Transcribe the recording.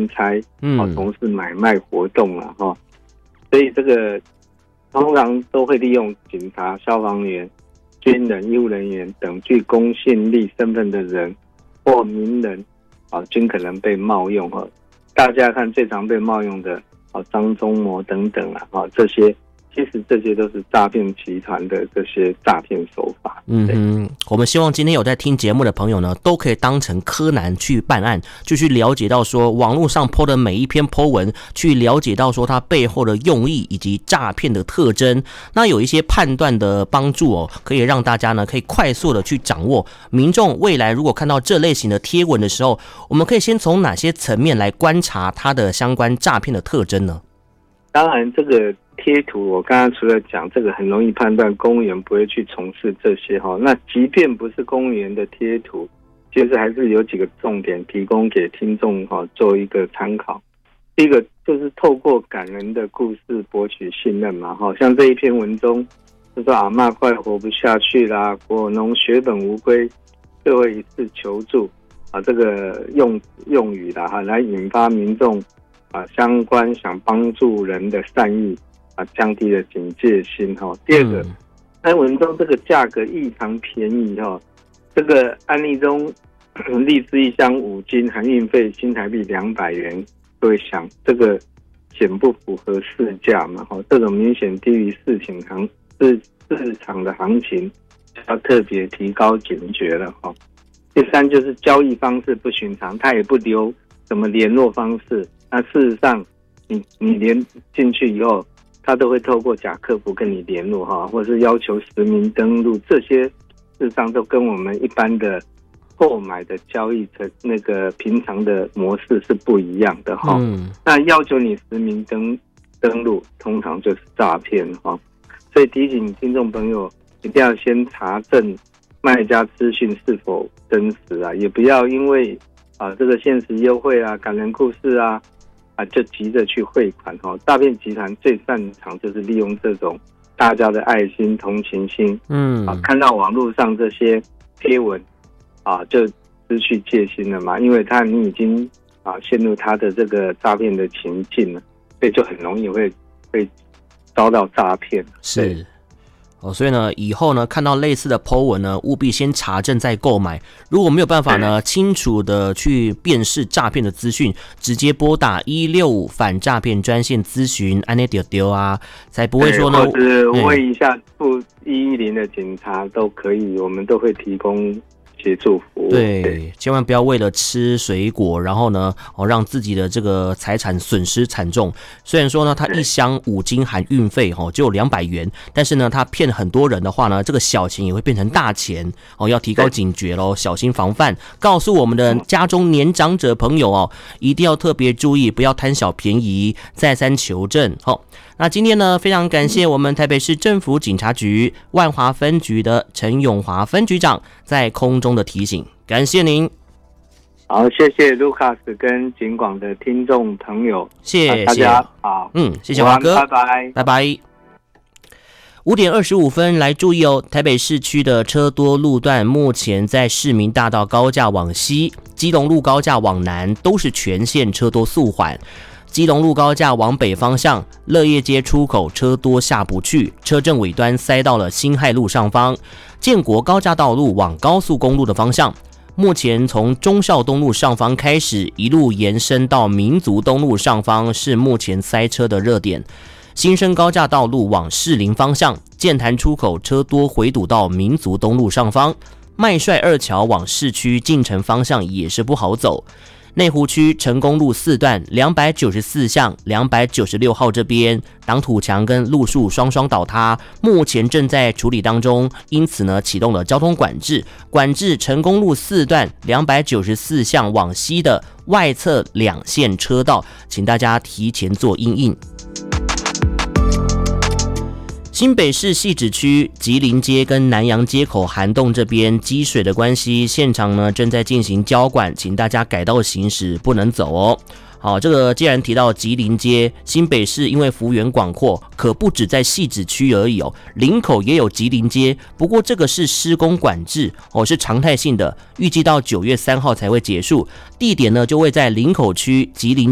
兼差，从事买卖活动了哈。所以这个通常都会利用警察、消防员、军人、医务人员等具公信力身份的人或名人均可能被冒用。大家看最常被冒用的张忠谋等等这些其实这些都是诈骗集团的这些诈骗手法。 我们希望今天有在听节目的朋友呢，都可以当成柯南去办案，就去了解到说网络上 po 的每一篇 po 文，去了解到说它背后的用意以及诈骗的特征。那有一些判断的帮助可以让大家呢可以快速的去掌握。民众未来如果看到这类型的贴文的时候，我们可以先从哪些层面来观察它的相关诈骗的特征呢？ 当然这个贴图我刚刚除了讲这个很容易判断公务员不会去从事这些那即便不是公务员的贴图，其实还是有几个重点提供给听众做一个参考。第一个就是透过感人的故事博取信任嘛，像这一篇文中就说阿嬷快活不下去啦，果农血本无归，最后一次求助这个用语啦来引发民众相关想帮助人的善意降低了警戒心。第二个，在文中这个价格异常便宜这个案例中，荔枝一箱5斤含运费新台币200元，各位想这个显不符合市价嘛？这种明显低于市场的行情，要特别提高警觉了。第三就是交易方式不寻常，他也不留什么联络方式。那事实上，你连进去以后，他都会透过假客服跟你联络或者是要求实名登录，这些事实上都跟我们一般的购买的交易的那个平常的模式是不一样的那要求你实名登录，通常就是诈骗所以提醒听众朋友，一定要先查证卖家资讯是否真实也不要因为这个限时优惠感人故事就急着去汇款诈骗集团最擅长就是利用这种大家的爱心同情心看到网络上这些贴文就失去戒心了嘛，因为你已经陷入他的这个诈骗的情境了，所以就很容易会遭到诈骗。 是所以呢，以后呢看到类似的 po 文呢，务必先查证再购买。如果没有办法呢，清楚的去辨识诈骗的资讯，直接拨打165反诈骗专线咨询，安内丢丢才不会说呢， 或者问一下负110的警察都可以，我们都会提供协助服务。 对，千万不要为了吃水果，然后呢，让自己的这个财产损失惨重。虽然说呢，它一箱5斤含运费只有200元，但是呢，它骗很多人的话呢，这个小钱也会变成大钱要提高警觉咯，小心防范。告诉我们的家中年长者朋友一定要特别注意，不要贪小便宜，再三求证。那今天呢，非常感谢我们台北市政府警察局万华分局的陈永华分局长在空中的提醒，感谢您。 好，谢谢卢卡斯跟警广的听众朋友， 谢谢大家好， 谢谢华哥， 拜拜， 拜拜。5点25分来注意台北市区的车多路段目前在市民大道高架往西、基隆路高架往南都是全线车多速缓。基隆路高架往北方向，乐业街出口车多下不去，车阵尾端塞到了辛亥路上方。建国高架道路往高速公路的方向，目前从忠孝东路上方开始，一路延伸到民族东路上方是目前塞车的热点。新生高架道路往士林方向，建潭出口车多回堵到民族东路上方。麦帅二桥往市区进城方向也是不好走。内湖区成功路4段294巷296号这边挡土墙跟路树双双倒塌，目前正在处理当中，因此呢启动了交通管制成功路4段294巷往西的外侧2线车道，请大家提前做因应。新北市汐止区吉林街跟南洋街口涵洞这边积水的关系，现场呢正在进行交管，请大家改道行驶，不能走哦。好，这个既然提到吉林街，新北市因为幅员广阔，可不止在汐止区而已林口也有吉林街，不过这个是施工管制是常态性的，预计到9月3号才会结束，地点呢就会在林口区吉林